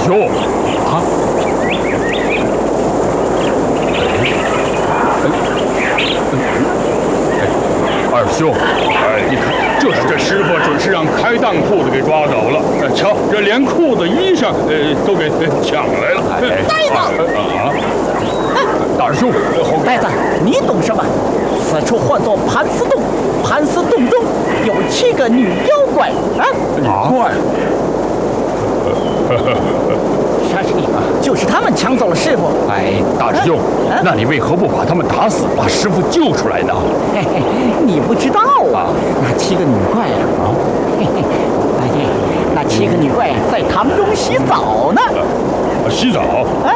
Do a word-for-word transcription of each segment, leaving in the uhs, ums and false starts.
兄，啊，哎，哎，二兄，哎，你看，就是这师傅准是让开当铺的给抓走了。哎，瞧，这连裤子、衣裳，呃，都给抢来了。 呆子！ 啊！大师兄， 呆子，你懂什么？此处唤作盘丝洞，盘丝洞中有七个女妖怪啊！ 女怪。 沙师弟，就是他们抢走了师傅。 哎，大师兄，啊、那你为何不把他们打死，把师傅救出来呢？ 嘿嘿，你不知道啊，那七个女怪啊，啊，嘿嘿，大爷，那七个女怪在塘中洗澡呢。 啊、洗澡？ 啊？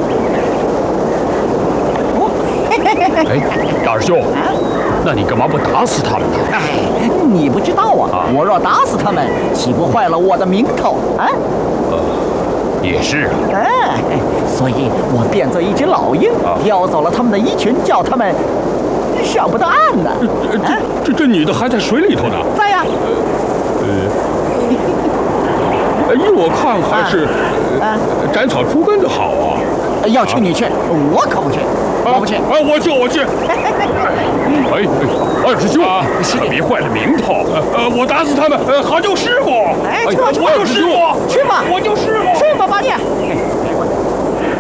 哦，嘿嘿嘿嘿。 哎，大师兄，啊、那你干嘛不打死他们呢？ 哎，你不知道啊，啊我若打死他们，岂不坏了我的名头啊？ 呃。也是啊， 哎，所以我变作一只老鹰，叼走了他们的衣裙，叫他们上不得岸呢。 这这这这女的还在水里头呢。 在呀。 呃，依我看还是啊， 斩草除根的好啊。 要去你去，我可不去，我不去。 啊，我去，我去。哎，二师兄，别坏了名头。呃，我打死他们，呃，好救师傅。 哎， 我救师傅， 去吧， 我救师傅， 去吧，把你。